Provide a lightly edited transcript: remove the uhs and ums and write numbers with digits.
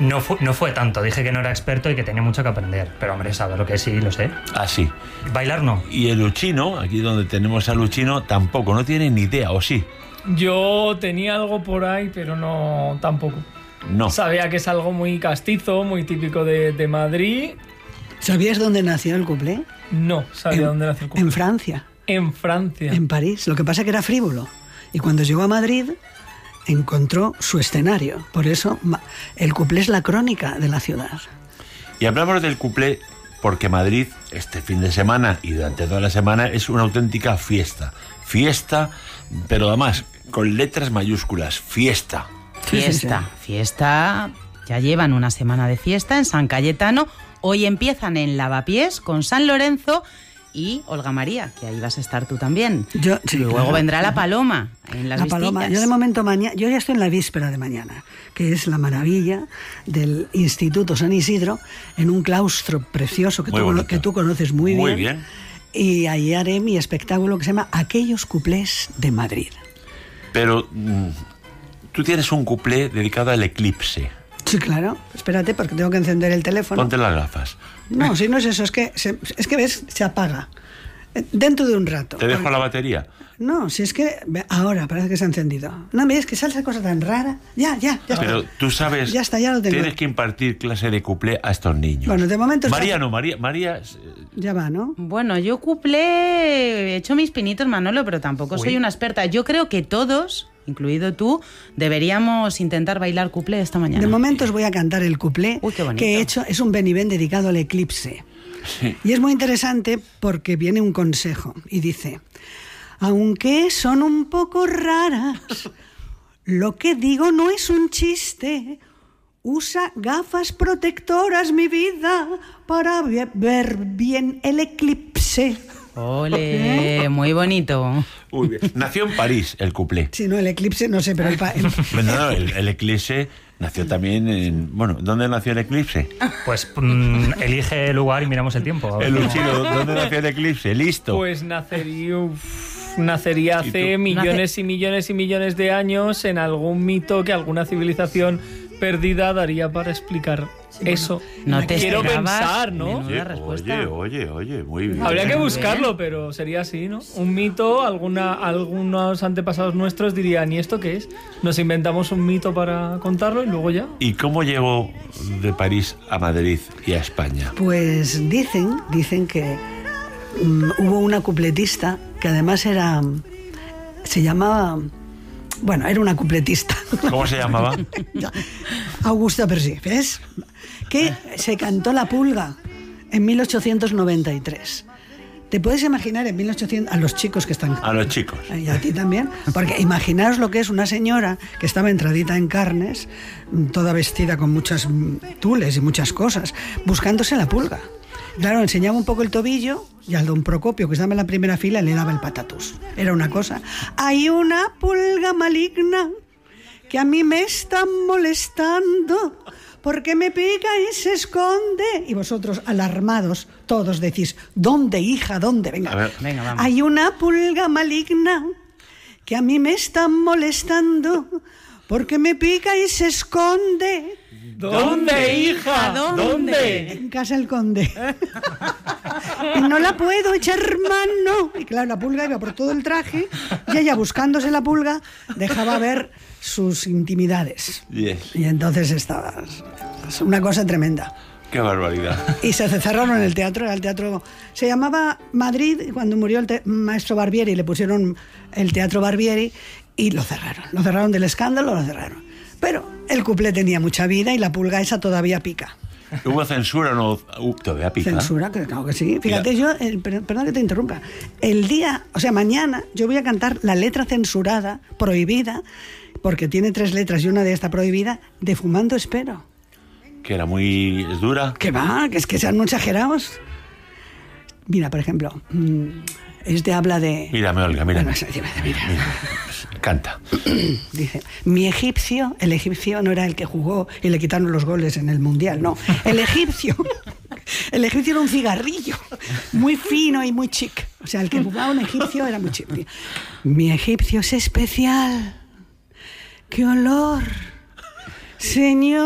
No fue tanto, dije que no era experto y que tenía mucho que aprender. Pero hombre, sabe lo que sí, lo sé. Ah, sí. Bailar no. Y el Luchino, aquí donde tenemos a Luchino, tampoco, no tiene ni idea, ¿o sí? Yo tenía algo por ahí, pero no, tampoco. No. Sabía que es algo muy castizo, muy típico de Madrid. ¿Sabías dónde nació el cuplé? No sabía dónde nació el cuplé. En Francia. En Francia. En París. Lo que pasa es que era frívolo. Y cuando llegó a Madrid, encontró su escenario. Por eso el cuplé es la crónica de la ciudad. Y hablamos del cuplé porque Madrid, este fin de semana y durante toda la semana, es una auténtica fiesta. Fiesta, pero además con letras mayúsculas. Fiesta. Fiesta. Ya llevan una semana de fiesta en San Cayetano. Hoy empiezan en Lavapiés con San Lorenzo y Olga María, que ahí vas a estar tú también. Luego vendrá la Paloma en las vistillas. Paloma. Yo de momento mañana, yo ya estoy en la víspera de mañana, que es la maravilla del Instituto San Isidro, en un claustro precioso que tú conoces muy bien. Muy bien. Y ahí haré mi espectáculo que se llama Aquellos cuplés de Madrid. Pero tú tienes un cuplé dedicado al eclipse. Sí, claro. Espérate, porque tengo que encender el teléfono. Ponte las gafas. No, si no es eso, es que ves, se apaga. Dentro de un rato. ¿Te dejo la batería? No, si es que ahora parece que se ha encendido. No me digas que sale esa cosa tan rara. Ya Pero está. tú sabes, ya está, ya lo tengo. Tienes que impartir clase de cuplé a estos niños. Bueno, de momento... María... Ya va, ¿no? Bueno, yo cuplé, he hecho mis pinitos, Manolo, pero tampoco soy una experta. Yo creo que todos, incluido tú, deberíamos intentar bailar cuplé esta mañana. De momento os voy a cantar el cuplé que he hecho. Es un Benivén dedicado al eclipse. Sí. Y es muy interesante porque viene un consejo y dice: aunque son un poco raras, lo que digo no es un chiste. Usa gafas protectoras, mi vida, para ver bien el eclipse. ¡Ole! Muy bonito. Muy bien. Nació en París el cuplé. Sí, no, el eclipse, no sé, pero Bueno, el eclipse nació también en... Bueno, ¿dónde nació el eclipse? Pues elige el lugar y miramos el tiempo. El Luchino, ¿dónde nació el eclipse? Listo. Pues nacería hace millones y millones y millones de años en algún mito que alguna civilización perdida daría para explicar eso. No te quiero esperabas pensar, ¿no? Oye, muy bien. Habría que buscarlo, pero sería así, ¿no? Un mito, algunos antepasados nuestros dirían, ¿y esto qué es? Nos inventamos un mito para contarlo y luego ya. ¿Y cómo llegó de París a Madrid y a España? Pues dicen que hubo una cupletista que además se llamaba... Bueno, era una cupletista. ¿Cómo se llamaba? Augusta Persí, ¿ves? Que se cantó La Pulga en 1893. ¿Te puedes imaginar en 1800 a los chicos que están... A los chicos. Y a ti también. Porque imaginaos lo que es una señora que estaba entradita en carnes, toda vestida con muchas tules y muchas cosas, buscándose la pulga. Claro, enseñaba un poco el tobillo y al don Procopio, que estaba en la primera fila, le daba el patatús. Era una cosa. Hay una pulga maligna que a mí me está molestando porque me pica y se esconde. Y vosotros, alarmados, todos decís, ¿dónde, hija? ¿Dónde? Venga, vamos. Hay una pulga maligna que a mí me está molestando porque me pica y se esconde. ¿Dónde, hija? ¿Dónde? En casa del conde. Y no la puedo echar mano. Y claro, la pulga iba por todo el traje y ella, buscándose la pulga, dejaba ver sus intimidades. Yes. Y entonces estaba una cosa tremenda. ¡Qué barbaridad! Y se cerraron el teatro. Se llamaba Madrid, y cuando murió el maestro Barbieri le pusieron el Teatro Barbieri y lo cerraron. Lo cerraron del escándalo, lo cerraron. Pero el cuplé tenía mucha vida y la pulga esa todavía pica. ¿Hubo censura o no? Todavía pica. Censura, claro que sí. Fíjate, perdón que te interrumpa. Mañana yo voy a cantar la letra censurada, prohibida, porque tiene 3 letras y una de esta prohibida, de Fumando Espero. Que era muy dura. Que va, que es que sean muy exagerados. Mira, por ejemplo, habla de... Mírame, Olga, mírame. Mira. Canta. Dice, el egipcio no era el que jugó y le quitaron los goles en el Mundial, no. El egipcio era un cigarrillo, muy fino y muy chic. O sea, el que jugaba un egipcio era muy chic. Mi egipcio es especial. ¡Qué olor, señor!